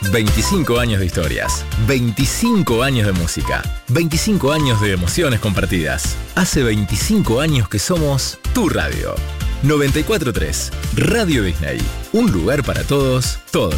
25 años de historias, 25 años de música, 25 años de emociones compartidas. Hace 25 años que somos tu radio. 94.3 Radio Disney. Un lugar para todos, todos.